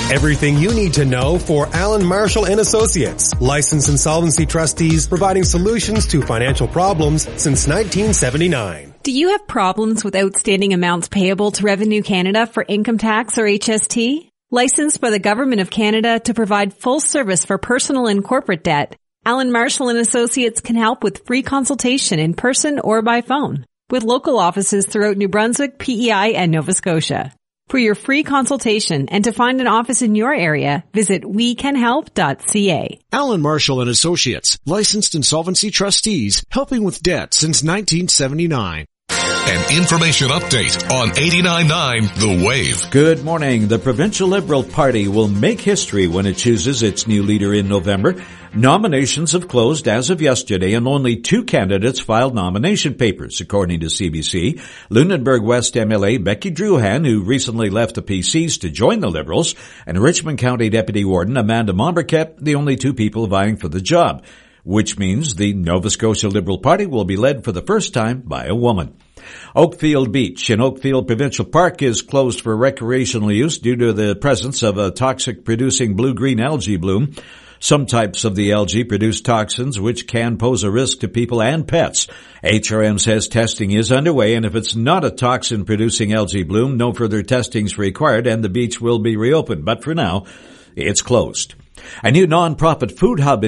Everything you need to know for Alan Marshall and Associates, licensed insolvency trustees providing solutions to financial problems since 1979. Do you have problems with outstanding amounts payable to Revenue Canada for income tax or HST? Licensed by the Government of Canada to provide full service for personal and corporate debt, Alan Marshall and Associates can help with free consultation in person or by phone, with local offices throughout New Brunswick, PEI, and Nova Scotia. For your free consultation and to find an office in your area, visit wecanhelp.ca. Alan Marshall and Associates, licensed insolvency trustees, helping with debt since 1979. An information update on 89.9 The Wave. Good morning. The Provincial Liberal Party will make history when it chooses its new leader in November. Nominations have closed as of yesterday, and only 2 candidates filed nomination papers, according to CBC. Lunenburg West MLA Becky Druhan, who recently left the PCs to join the Liberals, and Richmond County Deputy Warden Amanda Momberket, the only 2 people vying for the job, which means the Nova Scotia Liberal Party will be led for the first time by a woman. Oakfield Beach in Oakfield Provincial Park is closed for recreational use due to the presence of a toxic-producing blue-green algae bloom. Some types of the algae produce toxins which can pose a risk to people and pets. HRM says testing is underway, and if it's not a toxin-producing algae bloom, no further testing is required and the beach will be reopened. But for now, it's closed. A new non-profit food hub in